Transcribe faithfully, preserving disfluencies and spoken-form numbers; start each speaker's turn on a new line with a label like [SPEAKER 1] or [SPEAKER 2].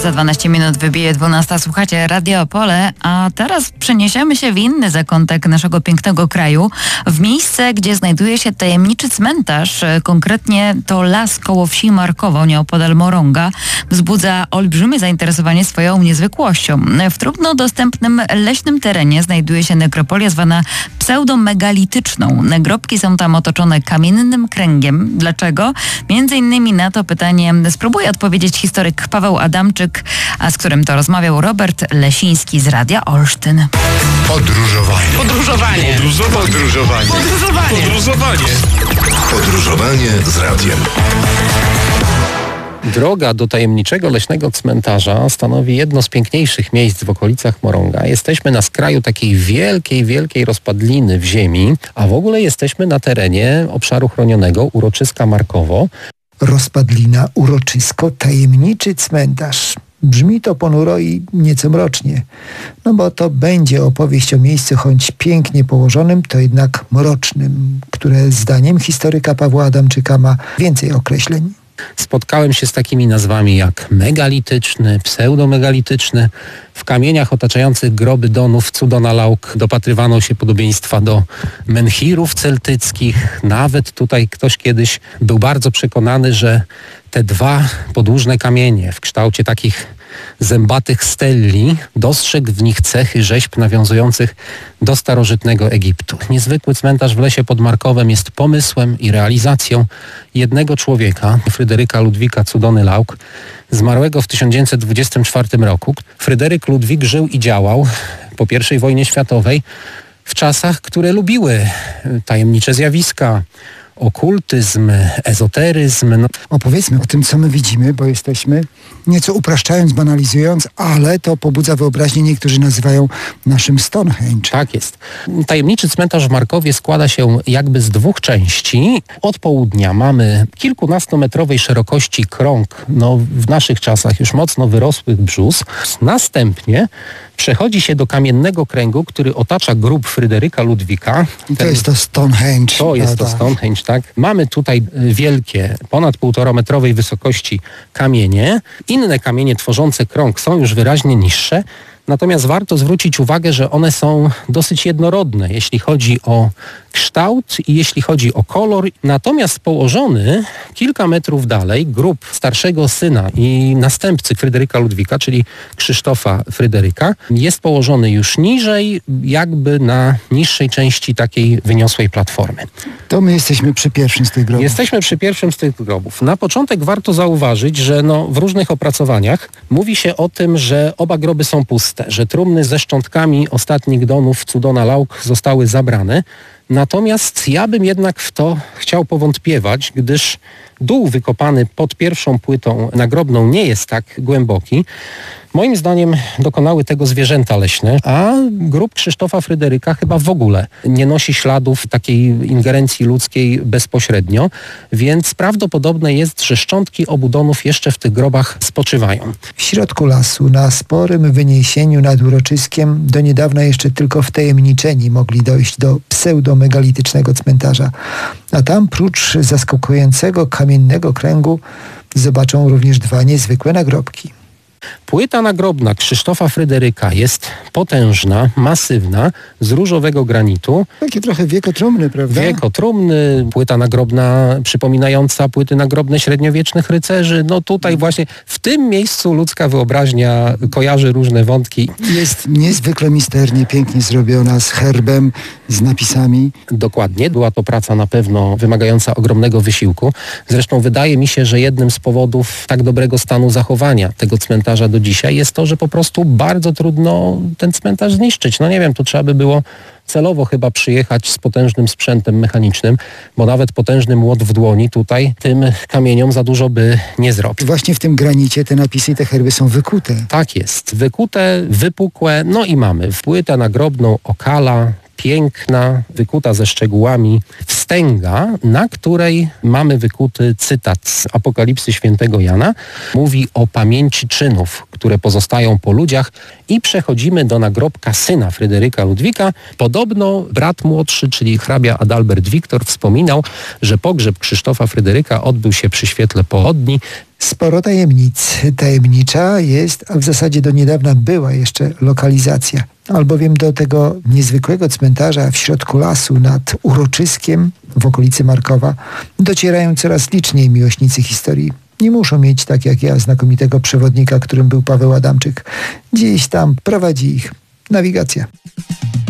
[SPEAKER 1] Za dwanaście minut wybije dwunasta. Słuchacie Radio Opole, a teraz przeniesiemy się w inny zakątek naszego pięknego kraju, w miejsce, gdzie znajduje się tajemniczy cmentarz. Konkretnie to las koło wsi Markowo, nieopodal Morąga. Wzbudza olbrzymie zainteresowanie swoją niezwykłością. W trudno dostępnym leśnym terenie znajduje się nekropolia zwana pseudomegalityczną. Nagrobki są tam otoczone kamiennym kręgiem. Dlaczego? Między innymi na to pytanie spróbuje odpowiedzieć historyk Paweł Adamczyk, a z którym to rozmawiał Robert Lesiński z Radia Olsztyn.
[SPEAKER 2] Podróżowanie.
[SPEAKER 3] Podróżowanie.
[SPEAKER 2] Podróżowanie.
[SPEAKER 3] Podróżowanie.
[SPEAKER 2] Podróżowanie. Podróżowanie z radiem.
[SPEAKER 4] Droga do tajemniczego leśnego cmentarza stanowi jedno z piękniejszych miejsc w okolicach Morąga. Jesteśmy na skraju takiej wielkiej, wielkiej rozpadliny w ziemi, a w ogóle jesteśmy na terenie obszaru chronionego Uroczyska Markowo.
[SPEAKER 5] Rozpadlina, uroczysko, tajemniczy cmentarz. Brzmi to ponuro i nieco mrocznie. No bo to będzie opowieść o miejscu choć pięknie położonym, to jednak mrocznym, które zdaniem historyka Pawła Adamczyka ma więcej określeń.
[SPEAKER 4] Spotkałem się z takimi nazwami jak megalityczny, pseudomegalityczny. W kamieniach otaczających groby Donów Cudona Lauk dopatrywano się podobieństwa do menhirów celtyckich. Nawet tutaj ktoś kiedyś był bardzo przekonany, że te dwa podłużne kamienie w kształcie takich zębatych stelli dostrzegł w nich cechy rzeźb nawiązujących do starożytnego Egiptu. Niezwykły cmentarz w lesie pod Markowem jest pomysłem i realizacją jednego człowieka, Fryderyka Ludwika Cudony Lauk, zmarłego w tysiąc dziewięćset dwudziestym czwartym roku. Fryderyk Ludwik żył i działał po pierwszej wojnie światowej w czasach, które lubiły tajemnicze zjawiska, okultyzm, ezoteryzm. No.
[SPEAKER 6] Opowiedzmy o tym, co my widzimy, bo jesteśmy, nieco upraszczając, banalizując, ale to pobudza wyobraźnię, niektórzy nazywają naszym Stonehenge.
[SPEAKER 4] Tak jest. Tajemniczy cmentarz w Markowie składa się jakby z dwóch części. Od południa mamy kilkunastometrowej szerokości krąg, no w naszych czasach już mocno wyrosłych brzus. Następnie przechodzi się do kamiennego kręgu, który otacza grób Fryderyka Ludwika.
[SPEAKER 6] I to
[SPEAKER 4] Ten,
[SPEAKER 6] jest to Stonehenge.
[SPEAKER 4] To jest to Stonehenge, tak. Mamy tutaj wielkie, ponad półtorometrowej wysokości kamienie. Inne kamienie tworzące krąg są już wyraźnie niższe. Natomiast warto zwrócić uwagę, że one są dosyć jednorodne, jeśli chodzi o kształt i jeśli chodzi o kolor. Natomiast położony kilka metrów dalej grób starszego syna i następcy Fryderyka Ludwika, czyli Krzysztofa Fryderyka, jest położony już niżej, jakby na niższej części takiej wyniosłej platformy.
[SPEAKER 6] To my jesteśmy przy pierwszym z tych grobów.
[SPEAKER 4] Jesteśmy przy pierwszym z tych grobów. Na początek warto zauważyć, że no, w różnych opracowaniach mówi się o tym, że oba groby są puste, że trumny ze szczątkami ostatnich Donów Cudona Lauk zostały zabrane. Natomiast ja bym jednak w to chciał powątpiewać, gdyż dół wykopany pod pierwszą płytą nagrobną nie jest tak głęboki. Moim zdaniem dokonały tego zwierzęta leśne, a grób Krzysztofa Fryderyka chyba w ogóle nie nosi śladów takiej ingerencji ludzkiej bezpośrednio, więc prawdopodobne jest, że szczątki obu Donów jeszcze w tych grobach spoczywają.
[SPEAKER 5] W środku lasu, na sporym wyniesieniu nad uroczyskiem, do niedawna jeszcze tylko wtajemniczeni mogli dojść do pseudomegalitycznego cmentarza. A tam prócz zaskakującego kamiennego kręgu zobaczą również dwa niezwykłe nagrobki.
[SPEAKER 4] Płyta nagrobna Krzysztofa Fryderyka jest potężna, masywna, z różowego granitu.
[SPEAKER 6] Takie trochę wiekotrumny, prawda?
[SPEAKER 4] Wiekotrumny, płyta nagrobna przypominająca płyty nagrobne średniowiecznych rycerzy. No tutaj właśnie w tym miejscu ludzka wyobraźnia kojarzy różne wątki.
[SPEAKER 6] Jest niezwykle misternie, pięknie zrobiona, z herbem, z napisami.
[SPEAKER 4] Dokładnie. Była to praca na pewno wymagająca ogromnego wysiłku. Zresztą wydaje mi się, że jednym z powodów tak dobrego stanu zachowania tego cmentarza do dzisiaj jest to, że po prostu bardzo trudno ten cmentarz zniszczyć. No nie wiem, to trzeba by było celowo chyba przyjechać z potężnym sprzętem mechanicznym, bo nawet potężny młot w dłoni tutaj tym kamieniom za dużo by nie zrobił.
[SPEAKER 6] Właśnie w tym granicie te napisy i te herby są wykute.
[SPEAKER 4] Tak jest. Wykute, wypukłe, no i mamy płytę nagrobną Okala, piękna, wykuta ze szczegółami wstęga, na której mamy wykuty cytat z Apokalipsy świętego Jana. Mówi o pamięci czynów, które pozostają po ludziach i przechodzimy do nagrobka syna Fryderyka Ludwika. Podobno brat młodszy, czyli hrabia Adalbert Wiktor, wspominał, że pogrzeb Krzysztofa Fryderyka odbył się przy świetle pochodni.
[SPEAKER 5] Sporo tajemnic. Tajemnicza jest, a w zasadzie do niedawna była jeszcze lokalizacja. Albowiem do tego niezwykłego cmentarza w środku lasu nad Uroczyskiem w okolicy Markowa docierają coraz liczniej miłośnicy historii. Nie muszą mieć, tak jak ja, znakomitego przewodnika, którym był Paweł Adamczyk. Gdzieś tam prowadzi ich nawigacja.